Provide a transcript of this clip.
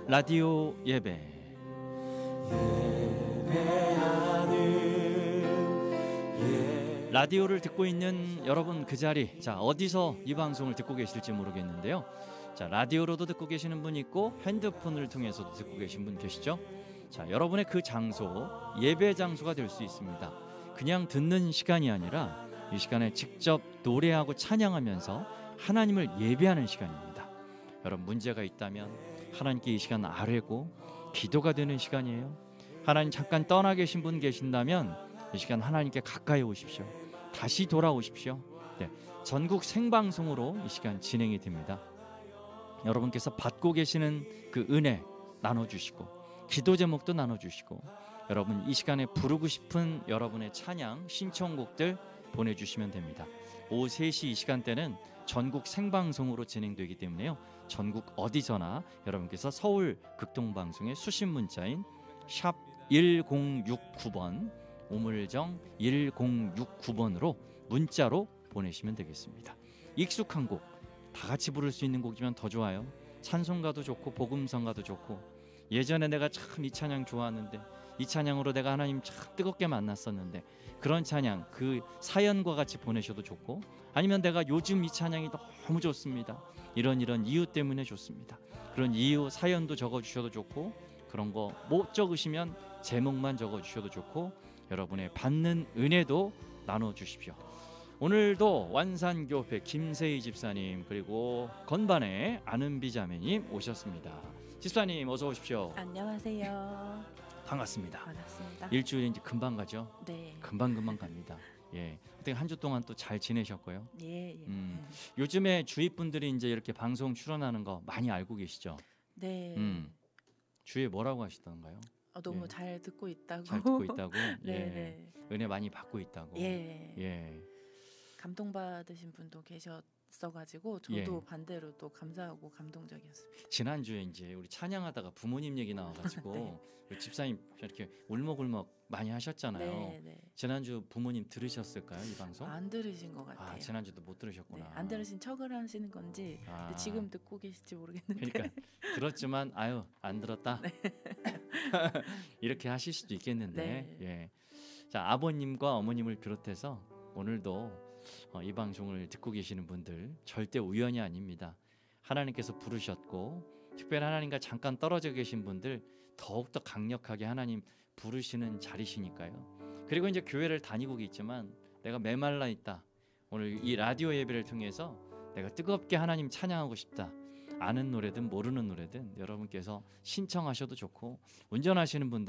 라디오 예배 라디오를 듣고 있는 여러분 그 자리, 자 어디서 이 방송을 듣고 계실지 모르겠는데요. 자 라디오로도 듣고 계시는 분 있고 핸드폰을 통해서도 듣고 계신 분 계시죠. 자 여러분의 그 장소, 예배 장소가 될 수 있습니다. 그냥 듣는 시간이 아니라 이 시간에 직접 노래하고 찬양하면서 하나님을 예배하는 시간입니다. 여러분 문제가 있다면 하나님께 이 시간 아뢰고 기도가 되는 시간이에요. 하나님 잠깐 떠나 계신 분 계신다면 이 시간 하나님께 가까이 오십시오. 다시 돌아오십시오. 네, 전국 생방송으로 이 시간 진행이 됩니다. 여러분께서 받고 계시는 그 은혜 나눠주시고 기도 제목도 나눠주시고 여러분 이 시간에 부르고 싶은 여러분의 찬양 신청곡들 보내주시면 됩니다. 오후 3시 이 시간대는 전국 생방송으로 진행되기 때문에요. 전국 어디서나 여러분께서 서울 극동방송의 수신 문자인 샵 1069번 우물정 1069번으로 문자로 보내시면 되겠습니다. 익숙한 곡, 다 같이 부를 수 있는 곡이면 더 좋아요. 찬송가도 좋고 복음성가도 좋고 예전에 내가 참 이 찬양 좋아하는데 이 찬양으로 내가 하나님 참 뜨겁게 만났었는데 그런 찬양 그 사연과 같이 보내셔도 좋고 아니면 내가 요즘 이 찬양이 너무 좋습니다. 이런 이유 때문에 좋습니다. 그런 이유 사연도 적어주셔도 좋고 그런 거 못 적으시면 제목만 적어주셔도 좋고 여러분의 받는 은혜도 나눠주십시오. 오늘도 완산교회 김세희 집사님 그리고 건반의 아는비 자매님 오셨습니다. 집사님 어서 오십시오. 안녕하세요. 반갑습니다. 반갑습니다. 일주일이 이제 금방 가죠? 네. 금방 갑니다. 예. 어떻게 한 주 동안 또 잘 지내셨고요? 예. 요즘에 주위 분들이 이제 이렇게 방송 출연하는 거 많이 알고 계시죠? 네. 주위에 뭐라고 하시던가요? 너무 예. 잘 듣고 있다고. 잘 듣고 있다고. 네. 은혜 많이 받고 있다고. 예. 감동받으신 분도 계셨어가지고 저도 반대로 또 감사하고 감동적이었습니다. 지난주에 이제 우리 찬양하다가 부모님 얘기 나와가지고 네. 우리 집사님 이렇게 울먹울먹 많이 하셨잖아요. 네. 지난주 부모님 들으셨을까요 이 방송? 안 들으신 것 같아요. 아 지난주도 못 들으셨구나. 네, 안 들으신 척을 하시는 건지 근데 지금 듣고 계실지 모르겠는데. 그러니까 들었지만 아유 안 들었다. 네. 이렇게 하실 수도 있겠는데. 네. 예. 자 아버님과 어머님을 비롯해서 오늘도 이 방송을 듣고 계시는 분들 절대 우연이 아닙니다. 하나님께서 부르셨고 특별히 하나님과 잠깐 떨어져 계신 분들 더욱더 강력하게 하나님 부르시는 자리시니까요. 그리고 이제 교회를 다니고 있지만 내가 메말라 있다. 오늘 이 라디오 예배를 통해서 내가 뜨겁게 하나님 찬양하고 싶다. 아는 노래든 모르는 노래든 여러분께서 신청하셔도 좋고 운전하시는 분들